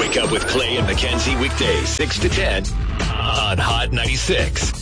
Wake up with Clay and Mackenzie weekdays 6 to 10 on Hot 96.